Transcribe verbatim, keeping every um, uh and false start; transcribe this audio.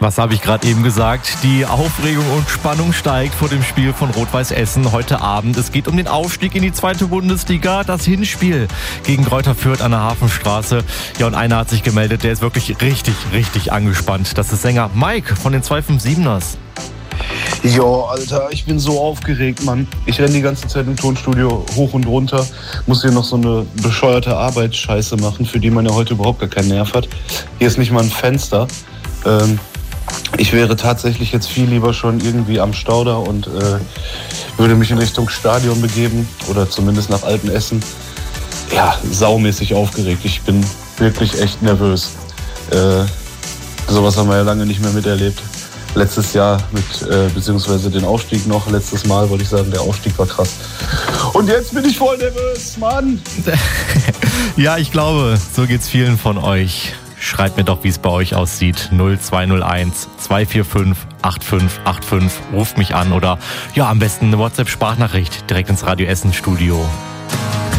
Was habe ich gerade eben gesagt? Die Aufregung und Spannung steigt vor dem Spiel von Rot-Weiß Essen heute Abend. Es geht um den Aufstieg in die zweite Bundesliga, das Hinspiel gegen Greuther Fürth an der Hafenstraße. Ja, und einer hat sich gemeldet, der ist wirklich richtig, richtig angespannt. Das ist Sänger Mike von den zwei fünf siebners. Jo, Alter, ich bin so aufgeregt, Mann. Ich renne die ganze Zeit im Tonstudio hoch und runter. Muss hier noch so eine bescheuerte Arbeitsscheiße machen, für die man ja heute überhaupt gar keinen Nerv hat. Hier ist nicht mal ein Fenster. Ähm, ich wäre tatsächlich jetzt viel lieber schon irgendwie am Stauder und äh, würde mich in Richtung Stadion begeben oder zumindest nach Altenessen. Ja, saumäßig aufgeregt. Ich bin wirklich echt nervös. Äh, sowas haben wir ja lange nicht mehr miterlebt. Letztes Jahr mit, äh, beziehungsweise den Aufstieg noch, letztes Mal wollte ich sagen, der Aufstieg war krass. Und jetzt bin ich voll nervös, Mann! Ja, ich glaube, so geht's vielen von euch. Schreibt mir doch, wie es bei euch aussieht. null zwei null eins zwei vier fünf acht fünf acht fünf. Ruft mich an oder ja, am besten eine WhatsApp-Sprachnachricht direkt ins Radio Essen Studio.